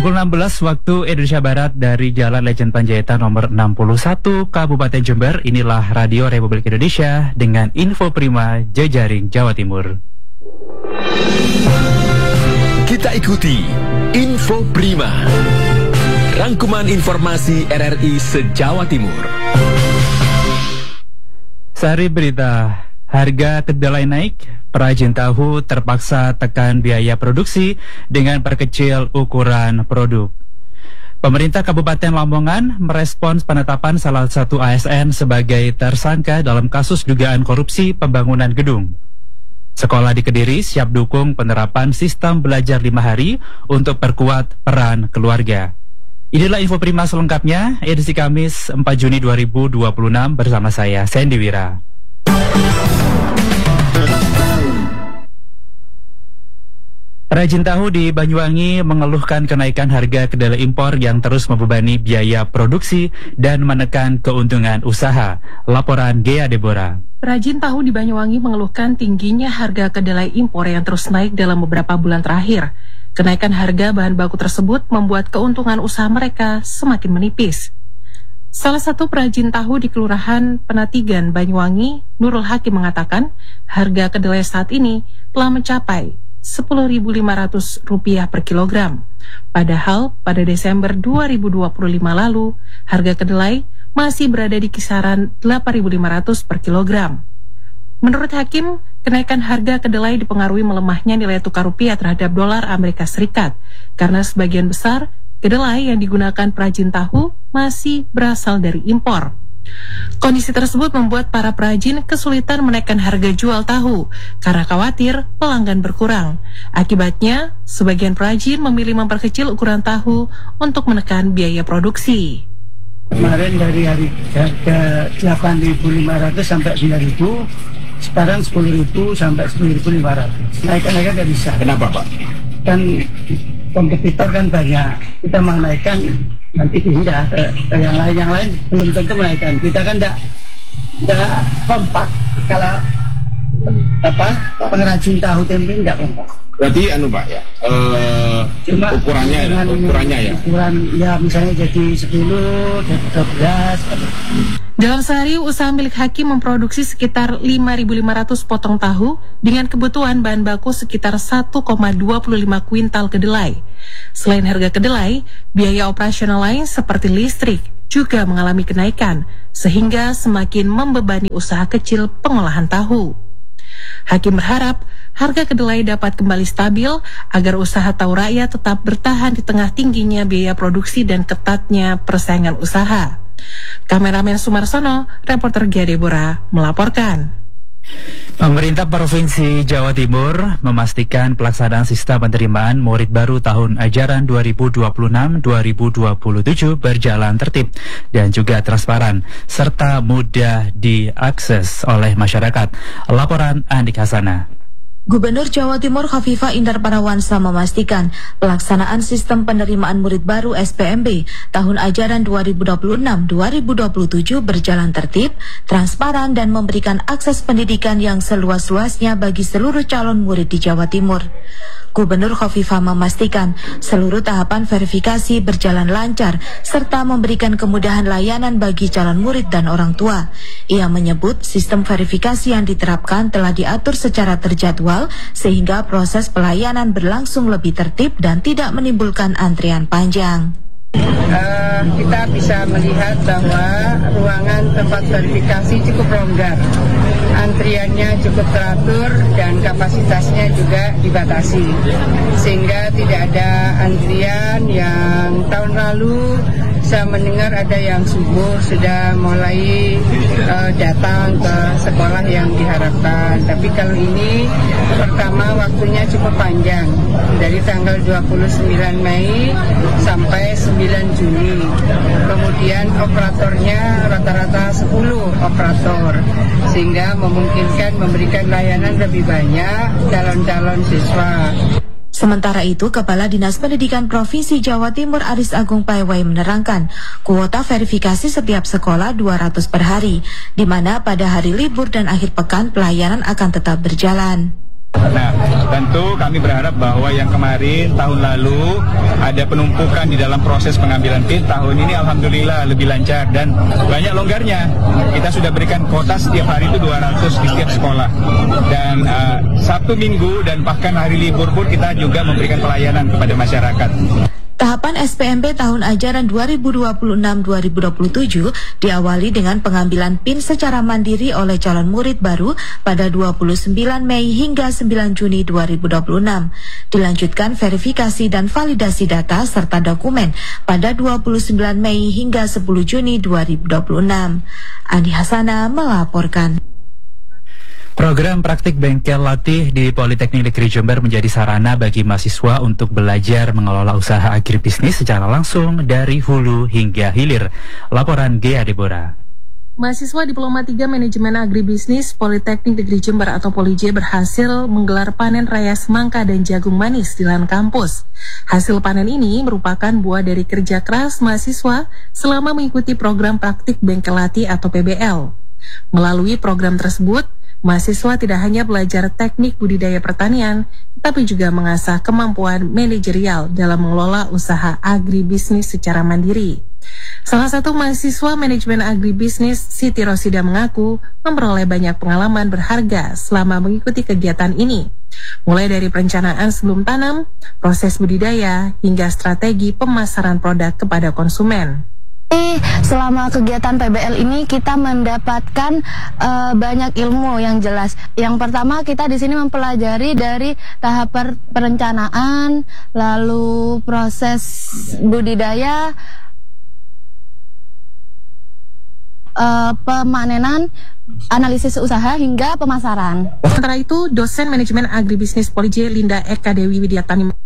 Pukul 16 waktu Indonesia Barat dari Jalan Lejen Panjaitan nomor 61 Kabupaten Jember. Inilah Radio Republik Indonesia dengan info prima jejaring Jawa Timur. Kita ikuti info prima, rangkuman informasi RRI se-Jawa Timur. Sehari berita, harga kedelai naik, perajin tahu terpaksa tekan biaya produksi dengan perkecil ukuran produk. Pemerintah Kabupaten Lamongan merespons penetapan salah satu ASN sebagai tersangka dalam kasus dugaan korupsi pembangunan gedung. Sekolah di Kediri siap dukung penerapan sistem belajar 5 hari untuk perkuat peran keluarga. Inilah info prima selengkapnya, edisi Kamis 4 Juni 2026 bersama saya, Sandy Wira. Perajin tahu di Banyuwangi mengeluhkan kenaikan harga kedelai impor yang terus membebani biaya produksi dan menekan keuntungan usaha. Laporan Gea Deborah. Perajin tahu di Banyuwangi mengeluhkan tingginya harga kedelai impor yang terus naik dalam beberapa bulan terakhir. Kenaikan harga bahan baku tersebut membuat keuntungan usaha mereka semakin menipis. Salah satu perajin tahu di Kelurahan Penatigan, Banyuwangi, Nurul Hakim mengatakan harga kedelai saat ini telah mencapai Rp10.500 per kilogram. Padahal pada Desember 2025 lalu, harga kedelai masih berada di kisaran Rp8.500 per kilogram. Menurut Hakim, kenaikan harga kedelai dipengaruhi melemahnya nilai tukar rupiah terhadap dolar Amerika Serikat, karena sebagian besar kedelai yang digunakan perajin tahu masih berasal dari impor. Kondisi tersebut membuat para perajin kesulitan menaikkan harga jual tahu karena khawatir pelanggan berkurang. Akibatnya, sebagian perajin memilih memperkecil ukuran tahu untuk menekan biaya produksi. Kemarin dari harga 8.500 sampai 9.000, sekarang 10.000 sampai 10.500. Naikkan nggak bisa. Kenapa, Pak? Kan kompetitor kan banyak, kita mau naikkan nanti pindah ke yang lain belum tentu menaikkan. Kita kan tidak kompak kalau pengrajin tahu tempe tidak kompak. Berarti Pak ya, cuma ukurannya ya. Ukuran ya misalnya jadi 10, jadi 12. Dalam sehari, usaha milik Hakim memproduksi sekitar 5.500 potong tahu dengan kebutuhan bahan baku sekitar 1,25 kuintal kedelai. Selain harga kedelai, biaya operasional lain seperti listrik juga mengalami kenaikan, sehingga semakin membebani usaha kecil pengolahan tahu. Hakim berharap harga kedelai dapat kembali stabil agar usaha tahu rakyat tetap bertahan di tengah tingginya biaya produksi dan ketatnya persaingan usaha. Kameramen Sumarsono, reporter Gea Deborah melaporkan. Pemerintah Provinsi Jawa Timur memastikan pelaksanaan sistem penerimaan murid baru tahun ajaran 2026-2027 berjalan tertib dan juga transparan, serta mudah diakses oleh masyarakat. Laporan Andik Hasana. Gubernur Jawa Timur Khofifah Indar Parawansa memastikan pelaksanaan sistem penerimaan murid baru SPMB tahun ajaran 2026-2027 berjalan tertib, transparan dan memberikan akses pendidikan yang seluas-luasnya bagi seluruh calon murid di Jawa Timur. Gubernur Khofifah memastikan seluruh tahapan verifikasi berjalan lancar serta memberikan kemudahan layanan bagi calon murid dan orang tua. Ia menyebut sistem verifikasi yang diterapkan telah diatur secara terjadwal sehingga proses pelayanan berlangsung lebih tertib dan tidak menimbulkan antrian panjang. Kita bisa melihat bahwa ruangan tempat verifikasi cukup longgar, antriannya cukup teratur dan kapasitasnya juga dibatasi, sehingga tidak ada antrian yang tahun lalu saya mendengar ada yang subuh sudah mulai datang ke sekolah yang diharapkan. Tapi kalau ini pertama waktunya cukup panjang, dari tanggal 29 Mei sampai 9 Juni. Kemudian operatornya rata-rata 10 operator, sehingga memungkinkan memberikan layanan lebih banyak calon-calon siswa. Sementara itu, Kepala Dinas Pendidikan Provinsi Jawa Timur Aris Agung Paiwai menerangkan, kuota verifikasi setiap sekolah 200 per hari, di mana pada hari libur dan akhir pekan pelayanan akan tetap berjalan. Nah, tentu kami berharap bahwa yang kemarin tahun lalu ada penumpukan di dalam proses pengambilan PIN, tahun ini alhamdulillah lebih lancar dan banyak longgarnya. Kita sudah berikan kuota setiap hari itu 200 di setiap sekolah. Dan Sabtu, Minggu dan bahkan hari libur pun kita juga memberikan pelayanan kepada masyarakat. Tahapan SPMP tahun ajaran 2026-2027 diawali dengan pengambilan PIN secara mandiri oleh calon murid baru pada 29 Mei hingga 9 Juni 2026. Dilanjutkan verifikasi dan validasi data serta dokumen pada 29 Mei hingga 10 Juni 2026. Andi Hasana melaporkan. Program praktik bengkel latih di Politeknik Negeri Jember menjadi sarana bagi mahasiswa untuk belajar mengelola usaha agribisnis secara langsung dari hulu hingga hilir. Laporan Gea Deborah. Mahasiswa Diploma 3 Manajemen Agribisnis Politeknik Negeri Jember atau Polij berhasil menggelar panen raya semangka dan jagung manis di lahan kampus. Hasil panen ini merupakan buah dari kerja keras mahasiswa selama mengikuti program praktik bengkel latih atau PBL. Melalui program tersebut, mahasiswa tidak hanya belajar teknik budidaya pertanian, tapi juga mengasah kemampuan manajerial dalam mengelola usaha agribisnis secara mandiri. Salah satu mahasiswa manajemen agribisnis, Siti Rosida, mengaku memperoleh banyak pengalaman berharga selama mengikuti kegiatan ini. Mulai dari perencanaan sebelum tanam, proses budidaya, hingga strategi pemasaran produk kepada konsumen. Selama kegiatan PBL ini kita mendapatkan banyak ilmu yang jelas. Yang pertama kita di sini mempelajari dari tahap perencanaan, lalu proses budidaya, pemanenan, analisis usaha hingga pemasaran. Sementara itu, dosen manajemen agribisnis Polij Linda Eka Dewi Widiatani